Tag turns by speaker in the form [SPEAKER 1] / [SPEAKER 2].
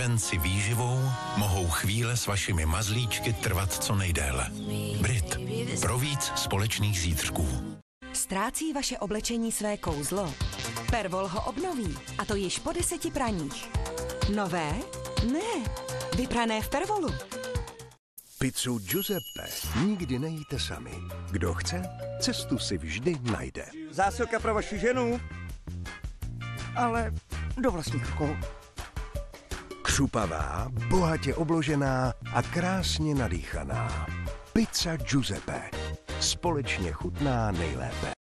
[SPEAKER 1] Penci výživou mohou chvíle s vašimi mazlíčky trvat co nejdéle. Brit. Pro víc společných zítřků.
[SPEAKER 2] Ztrácí vaše oblečení své kouzlo? Pervol ho obnoví, a to již po 10 praních. Nové? Ne, vyprané v Pervolu.
[SPEAKER 3] Pizzu Giuseppe nikdy nejíte sami. Kdo chce, cestu si vždy najde.
[SPEAKER 4] Zásilka pro vaši ženu, ale do vlastních rukou.
[SPEAKER 3] Křupavá, bohatě obložená a krásně nadýchaná. Pizza Giuseppe. Společně chutná nejlépe.